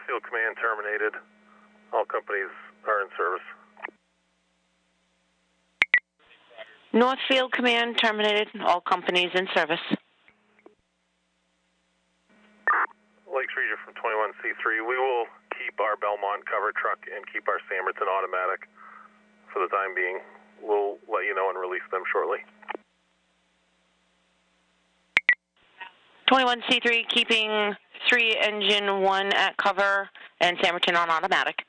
Northfield Command terminated. All companies are in service. Northfield Command terminated. All companies in service. Lakes Region from 21C3. We will keep our Belmont cover truck and keep our Samerton automatic for the time being. We'll let you know and release them shortly. 21C3 keeping 3 engine 1 at cover and Samerton on automatic.